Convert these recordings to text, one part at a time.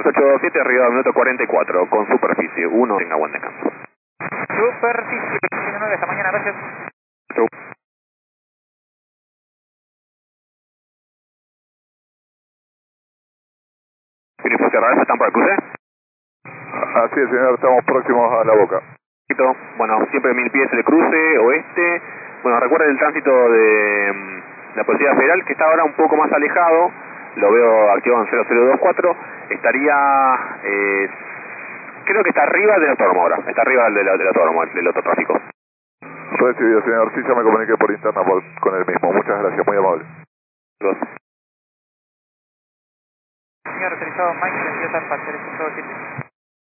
3827, arriba del minuto 44, con superficie, 1, tenga buen descanso. Superficie, 19, hasta mañana, gracias. Chau. Grifo cerrado, ¿están por el cruce? Así es, señor, estamos próximos a la boca. Bueno, siempre 1000 pies de cruce, oeste. Bueno, recuerden el tránsito de la Policía Federal, que está ahora un poco más alejado. Lo veo activado en 0024. Estaría, creo que está arriba del autódromo ahora. Está arriba del autódromo, del autotráfico. Recibido, señor. Sí, ya me comuniqué por interna con el mismo. Muchas gracias, muy amable. Dos. Señor autorizado, Mike, envío Alfa 357.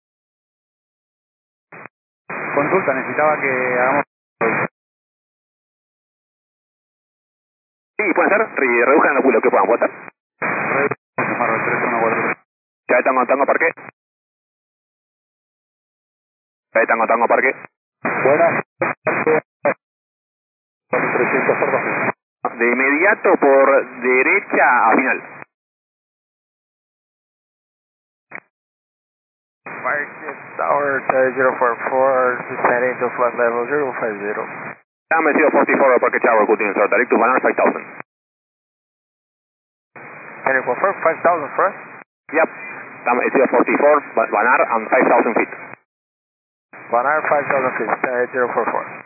Consulta, necesitaba que hagamos... Sí, pueden ser. Reduzcan lo que puedan, ¿puede ser? Marro 3143. Ya de Tango Parque. Ya de Tango Parque. Buenas. 300 por 2. De inmediato por derecha a final. Market Tower 044, descending to flight level 050. Dame 044 Parque Tower, continuing sir, direct to Banar 5000. Can you confirm 5,000 for us? Yep. Dame 044 Banar and 5000 feet. Banar 5,000 feet, 044.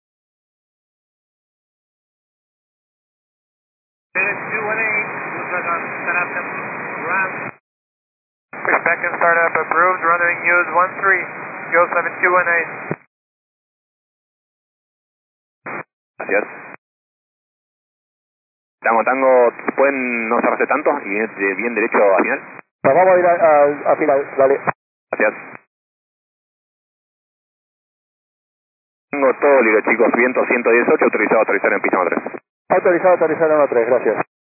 Respect and startup approved, runway use 13, go 7218. Gracias. Tango, ¿pueden no cerrarse tanto y ir bien derecho a final? Nos vamos a ir a final, dale. Gracias. Tengo todo libre, chicos. Viento 118, autorizado a aterrizar en pista 3. Autorizado a aterrizar en 1-3, gracias.